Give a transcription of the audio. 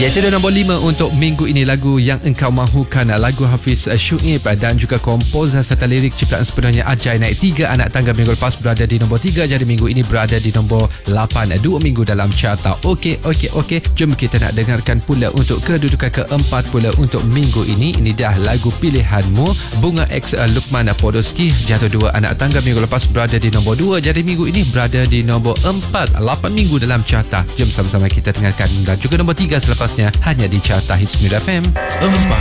Ya, itu nombor 5 untuk minggu ini, lagu yang engkau mahukan, lagu Hafiz Syuib dan juga komposer serta lirik ciptaan sepenuhnya Ajai. Naik 3 anak tangga minggu lepas, berada di nombor 3. Jadi minggu ini berada di nombor 8, 2 minggu dalam carta. Okey. Jom kita nak dengarkan pula untuk kedudukan keempat pula untuk minggu ini. Ini dah lagu pilihanmu, Bunga X Lukman Podoski, jatuh 2 anak tangga minggu lepas, berada di nombor 2. Jadi minggu ini berada di nombor 4, 8 minggu dalam carta. Jom sama-sama kita dengarkan. Dan juga nombor 3 selepasnya hanya di carta Hits Muda FM 4.